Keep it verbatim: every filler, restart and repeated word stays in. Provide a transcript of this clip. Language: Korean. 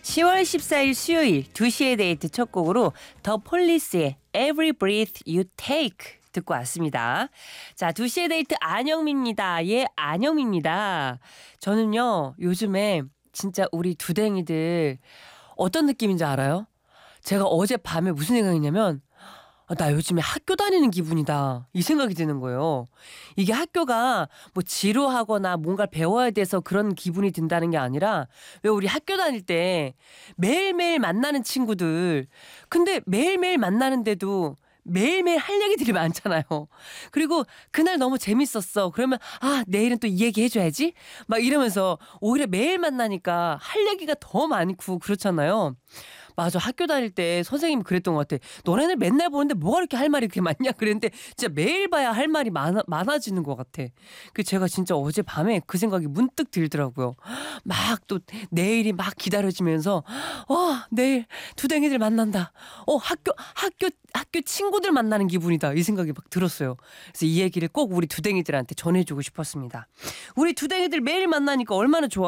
시월 십사일 수요일 두 시의 데이트 첫 곡으로 더 폴리스의 Every Breath You Take 듣고 왔습니다. 자, 두 시의 데이트 안영미입니다. 예, 안영미입니다. 저는요, 요즘에 진짜 우리 두댕이들 어떤 느낌인지 알아요? 제가 어젯밤에 무슨 생각이냐면 아, 나 요즘에 학교 다니는 기분이다. 이 생각이 드는 거예요. 이게 학교가 뭐 지루하거나 뭔가를 배워야 돼서 그런 기분이 든다는 게 아니라 왜 우리 학교 다닐 때 매일매일 만나는 친구들 근데 매일매일 만나는데도 매일매일 할 얘기들이 많잖아요. 그리고 그날 너무 재밌었어. 그러면 아 내일은 또 이 얘기 해줘야지. 막 이러면서 오히려 매일 만나니까 할 얘기가 더 많고 그렇잖아요. 맞아. 학교 다닐 때 선생님이 그랬던 것 같아. 너네들 맨날 보는데 뭐가 이렇게 할 말이 그렇게 많냐? 그랬는데 진짜 매일 봐야 할 말이 많아, 많아지는 것 같아. 그 제가 진짜 어젯밤에 그 생각이 문득 들더라고요. 막 또 내일이 막 기다려지면서 어 내일 두댕이들 만난다. 어 학교 학교 학교 친구들 만나는 기분이다. 이 생각이 막 들었어요. 그래서 이 얘기를 꼭 우리 두댕이들한테 전해주고 싶었습니다. 우리 두댕이들 매일 만나니까 얼마나 좋아.